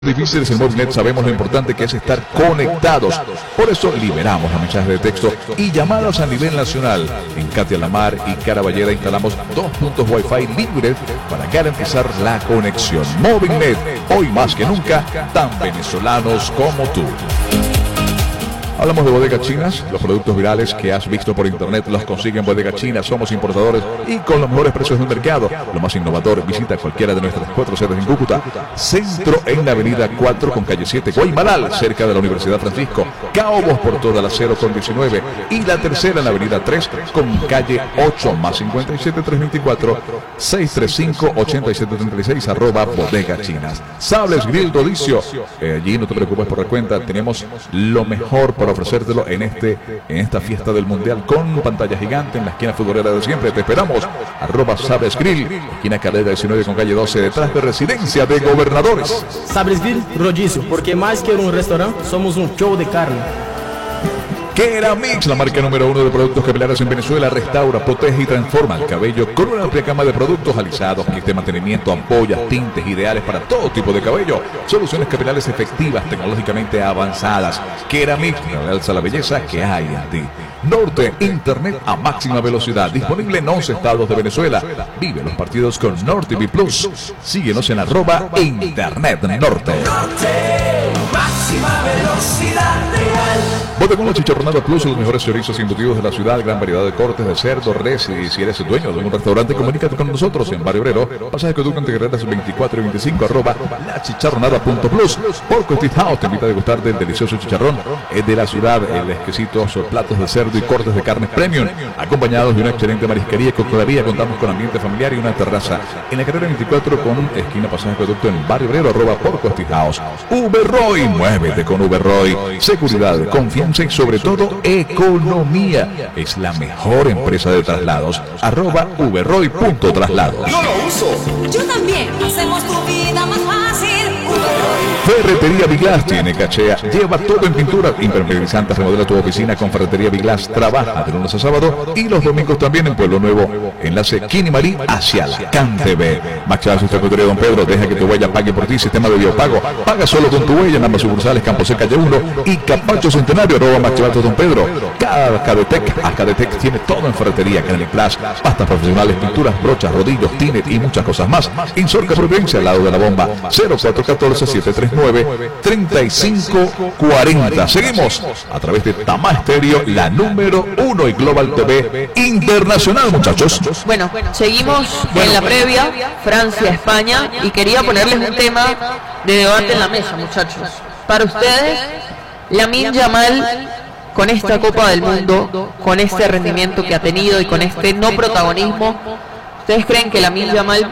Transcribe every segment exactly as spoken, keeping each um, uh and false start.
Difíciles en Movinet, sabemos lo importante que es estar conectados. Por eso liberamos los mensajes de texto y llamadas a nivel nacional. En Katia Lamar y Caraballera instalamos dos puntos Wi-Fi libres para garantizar la conexión. Movinet, hoy más que nunca, tan venezolanos como tú. Hablamos de bodegas chinas. Los productos virales que has visto por internet los consiguen en Bodega China. Somos importadores y con los mejores precios del mercado. Lo más innovador, visita cualquiera de nuestras cuatro sedes en Cúcuta. Centro en la avenida cuatro con calle siete, Guaymaral, cerca de la Universidad Francisco. Caobos por toda la cero con diecinueve. Y la tercera en la avenida tres con calle ocho, más cincuenta y siete, trescientos veinticuatro, seiscientos treinta y cinco, ochenta y siete treinta y seis, arroba Bodega Chinas. Sables Grill Rodicio. Eh, allí no te preocupes por la cuenta. Tenemos lo mejor para ofrecértelo en este en esta fiesta del mundial con pantalla gigante en la esquina futbolera de siempre. Te esperamos, arroba Sabres Grill, esquina Calera diecinueve con calle doce, detrás de Residencia de Gobernadores. Sabres Grill Rodicio, porque más que un restaurante, somos un show de carne. Keramix, la marca número uno de productos capilares en Venezuela, restaura, protege y transforma el cabello con una amplia gama de productos alisados, kits de mantenimiento, ampollas, tintes ideales para todo tipo de cabello, soluciones capilares efectivas, tecnológicamente avanzadas. Keramix realza la belleza que hay en ti. Norte, internet a máxima velocidad, disponible en once estados de Venezuela. Vive los partidos con Norte T V Plus. Síguenos en arroba internet norte. Norte, máxima velocidad real. Botegón La Chicharronada Plus, los mejores chorizos embutidos de la ciudad, gran variedad de cortes de cerdo, res, y si eres dueño de un restaurante, comunícate con nosotros en Barrio Obrero, pasaje Coduca entre Guerreras veinticuatro y veinticinco, arroba lachicharronada.plus. Porco Street House te invita a degustar del delicioso chicharrón de la ciudad, el exquisitos platos de cerdo y cortes de carnes premium, acompañados de una excelente marisquería y coctelería. Contamos con ambiente familiar y una terraza en la carrera veinticuatro con esquina pasaje Coducto en Barrio Obrero, arroba Porco Street House. Uberroy, muévete con Uberroy. Seguridad, confianza y sobre todo economía. Es la mejor empresa de traslados. Arroba uberroy.traslados. Yo lo uso. Yo también. Hacemos tu vida más fácil. Ferretería Viglas tiene cachea. Lleva todo en pintura. Impermeabilizante, remodela tu oficina con Ferretería Viglas. Trabaja de lunes a sábado y los domingos también en Pueblo Nuevo. Enlace Kini Marí hacia la Can T V. Max Chávez, Ferretería Don Pedro. Deja que tu huella pague por ti. Sistema de biopago. Paga solo con tu huella en ambas sucursales. Campo C, calle uno y Capacho Centenario. Arroba Max Chávez Don Pedro. Cada Cadetec, Acadetec tiene todo en Ferretería. Canal Plus, pastas profesionales, pinturas, brochas, rodillos, tinet y muchas cosas más. Insorca Providencia al lado de la bomba. cero cuatro uno cuatro, siete tres nueve, tres cinco cuatro cero. Seguimos a través de Tamá Estéreo, la número uno y Global T V Internacional, muchachos. Bueno, seguimos en la previa, Francia-España, y quería ponerles un tema de debate en la mesa, muchachos. Para ustedes, Lamine Yamal, con esta Copa del Mundo, con este rendimiento que ha tenido y con este no protagonismo, ¿ustedes creen que Lamine Yamal,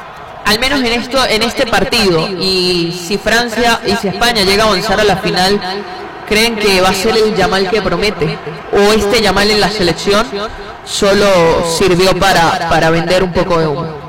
al menos en esto, en este partido, y si Francia y si España llega a avanzar a la final, creen que va a ser el Yamal que promete, o este Yamal en la selección solo sirvió para, para vender un poco de humo?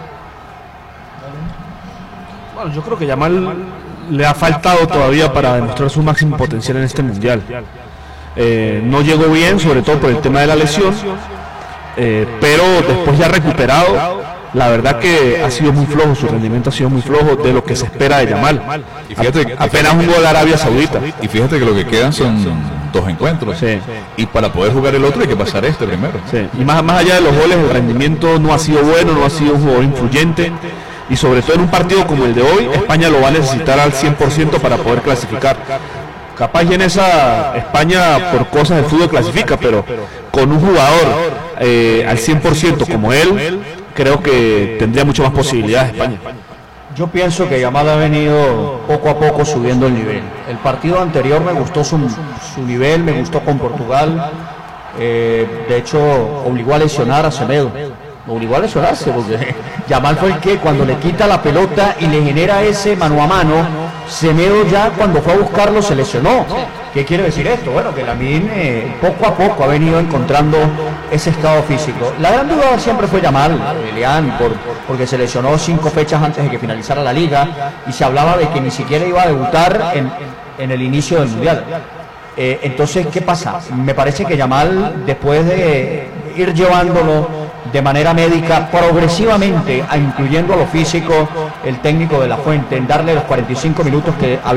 Bueno, yo creo que Yamal le ha faltado todavía para demostrar su máximo potencial en este mundial. Eh, no llegó bien, sobre todo por el tema de la lesión, eh, pero después ya ha recuperado. La verdad que ha sido muy flojo, su rendimiento ha sido muy flojo de lo que se espera de Yamal. Y fíjate, apenas un gol de Arabia Saudita. Y fíjate que lo que quedan son dos encuentros. Sí. Y para poder jugar el otro hay que pasar este primero. Sí. Y más, más allá de los goles, el rendimiento no ha sido bueno, no ha sido un jugador influyente. Y sobre todo en un partido como el de hoy, España lo va a necesitar al cien por ciento para poder clasificar. Capaz y en esa España por cosas del fútbol clasifica, pero con un jugador eh, al cien por ciento como él, creo que tendría mucho más posibilidades España. Yo pienso que Yamal ha venido poco a poco subiendo el nivel. El partido anterior me gustó su, su nivel, me gustó con Portugal. Eh, de hecho, obligó a lesionar a Semedo. Obligó a lesionarse porque Yamal fue el que cuando le quita la pelota y le genera ese mano a mano, Semedo ya cuando fue a buscarlo se lesionó. ¿Qué quiere decir esto? Bueno, que Lamine eh, poco a poco ha venido encontrando ese estado físico. La gran duda siempre fue Yamal, Elian, por, porque se lesionó cinco fechas antes de que finalizara la liga y se hablaba de que ni siquiera iba a debutar en, en el inicio del mundial. Eh, entonces, ¿qué pasa? Me parece que Yamal, después de ir llevándolo de manera médica, progresivamente, a incluyendo a lo físico, el técnico de La Fuente, en darle los cuarenta y cinco minutos que había